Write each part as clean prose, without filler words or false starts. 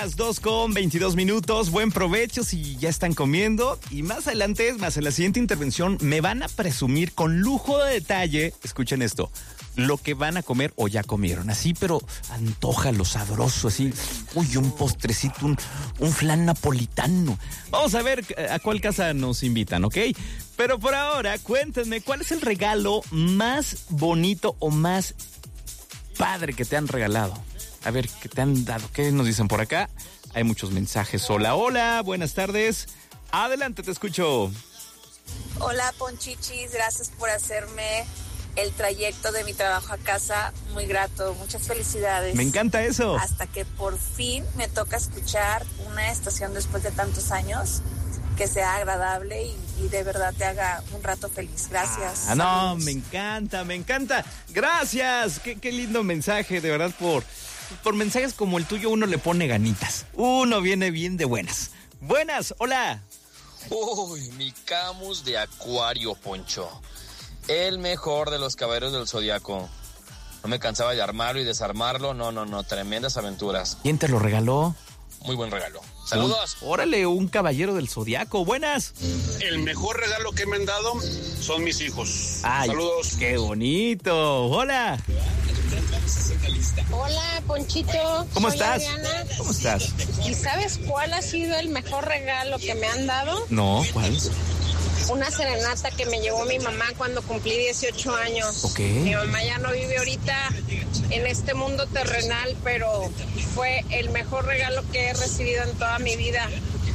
las 2:22. Buen provecho si ya están comiendo. Y más adelante, en la siguiente intervención, me van a presumir con lujo de detalle, escuchen esto, lo que van a comer o ya comieron. Así, pero antójalo, sabroso, así. Uy, un postrecito, un flan napolitano. Vamos a ver a cuál casa nos invitan, ¿ok? Pero por ahora, cuéntenme, ¿cuál es el regalo más bonito o más padre que te han regalado? A ver, ¿qué te han dado? ¿Qué nos dicen por acá? Hay muchos mensajes. Hola, hola, buenas tardes. Adelante, te escucho. Hola, Ponchichis, gracias por hacerme el trayecto de mi trabajo a casa muy grato. Muchas felicidades. Me encanta eso. Hasta que por fin me toca escuchar una estación después de tantos años que sea agradable y de verdad te haga un rato feliz. Gracias. No, saludos. me encanta. Gracias. Qué lindo mensaje, de verdad, por mensajes como el tuyo uno le pone ganitas. Uno viene bien de buenas. Buenas, hola. Uy, mi Camus de Acuario, Poncho. El mejor de los caballeros del Zodiaco. No me cansaba de armarlo y desarmarlo. No, tremendas aventuras. ¿Quién te lo regaló? Muy buen regalo. Saludos. Órale, un caballero del Zodiaco. Buenas. El mejor regalo que me han dado son mis hijos. Ay, saludos. Qué bonito. Hola. Hola, Ponchito. ¿Cómo Soy estás? Adriana. ¿Cómo estás? ¿Y sabes cuál ha sido el mejor regalo que me han dado? No, ¿cuál? Una serenata que me llevó mi mamá cuando cumplí 18 años. Ok. Mi mamá ya no vive ahorita en este mundo terrenal, pero fue el mejor regalo que he recibido en toda mi vida.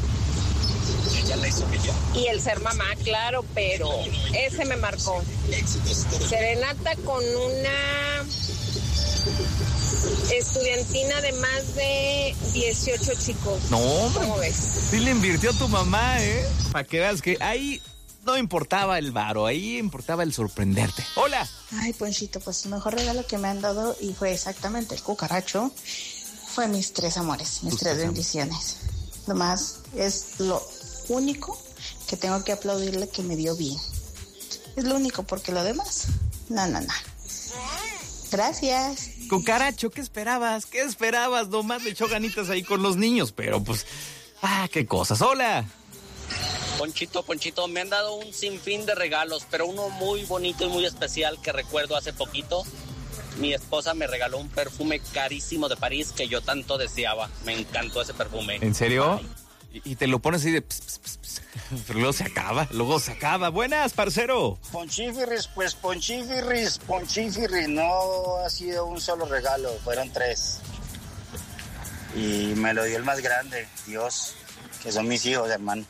Y el ser mamá, claro, pero ese me marcó. Serenata con una estudiantina de más de 18 chicos. No, hombre. ¿Cómo ves? Sí le invirtió a tu mamá, ¿eh? Para que veas que ahí no importaba el varo, ahí importaba el sorprenderte. Hola. Ay, Ponchito, pues el mejor regalo que me han dado, y fue exactamente el cucaracho, fue mis 3 amores, mis 3 bendiciones. Lo más es lo único que tengo que aplaudirle que me dio bien. Es lo único, porque lo demás, no. Gracias. Cucaracho, ¿qué esperabas? Nomás le echó ganitas ahí con los niños, pero pues, qué cosas. Hola. Ponchito, me han dado un sinfín de regalos, pero uno muy bonito y muy especial que recuerdo hace poquito. Mi esposa me regaló un perfume carísimo de París que yo tanto deseaba. Me encantó ese perfume. ¿En serio? Ay. Y te lo pones así de... Pero luego se acaba. Buenas, parcero. Ponchifirris, no ha sido un solo regalo, fueron 3. Y me lo dio el más grande, Dios, que son mis hijos, hermano.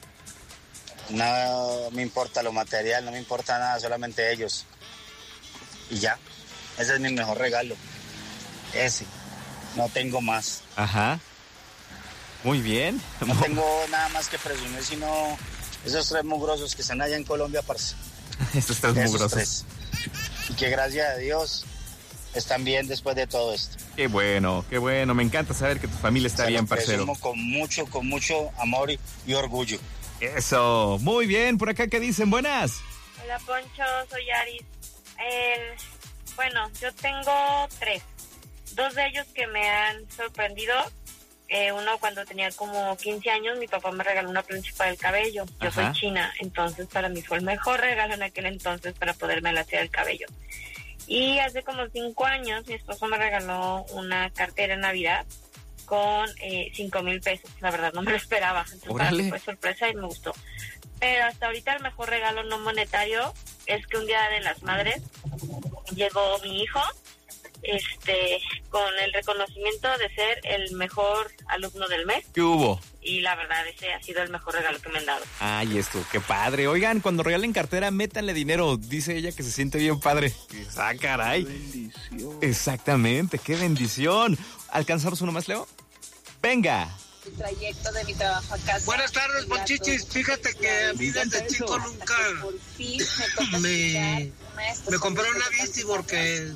No me importa lo material, no me importa nada, solamente ellos. Y ya, ese es mi mejor regalo. Ese, no tengo más. Ajá. Muy bien. No tengo nada más que presumir, sino esos 3 mugrosos que están allá en Colombia, parce. Esos 3 mugrosos. 3. Y que gracias a Dios están bien después de todo esto. Qué bueno. Me encanta saber que tu familia está bien, parcero. Con mucho amor y orgullo. Eso, muy bien. Por acá, ¿qué dicen? Buenas. Hola, Poncho, soy Aris. Bueno, yo tengo 3. 2 de ellos que me han sorprendido. Uno, cuando tenía como 15 años, mi papá me regaló una plancha para el cabello. Yo soy china, entonces para mí fue el mejor regalo en aquel entonces para poderme lasear el cabello. Y hace como 5 años, mi esposo me regaló una cartera en Navidad con 5,000 pesos. La verdad, no me lo esperaba. Entonces, para mí fue sorpresa y me gustó. Pero hasta ahorita el mejor regalo no monetario es que un día de las madres llegó mi hijo con el reconocimiento de ser el mejor alumno del mes. ¿Qué hubo? Y la verdad, ese ha sido el mejor regalo que me han dado. Ay, esto, qué padre. Oigan, cuando regalen cartera, métanle dinero. Dice ella que se siente bien padre. ¡Ah, caray! ¡Qué bendición! Exactamente, qué bendición. ¿Alcanzamos uno más, Leo? ¡Venga! El trayecto de mi trabajo a casa. Buenas tardes, Ponchichis. Fíjate que a mí desde chico nunca me compré una bici porque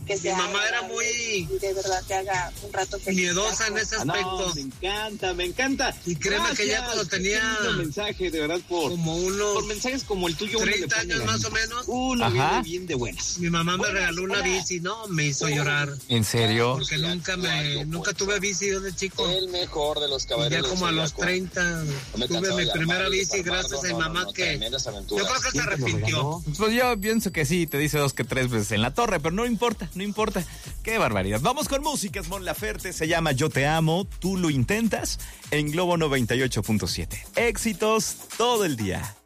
que se Mi mamá era agradable muy y de verdad te haga un rato feliz. miedosa en ese aspecto. No, me encanta. Y créeme que ya cuando tenía mensaje, de verdad, por mensajes como el tuyo, 30 años más o menos, uno viene bien de buenas. Mi mamá me regaló una bici, ¿no? Me hizo llorar. ¿En serio? Porque nunca tuve bici yo de chico. El mejor de los caballeros. Y ya como a los 30 tuve mi primera bici gracias a mi mamá que yo creo que se arrepintió. Pues yo pienso que sí, te dice 2 que 3 veces en la torre, pero no importa. Qué barbaridad. Vamos con música, Mon Laferte, se llama Yo Te Amo, Tú Lo Intentas, en Globo 98.7. Éxitos todo el día.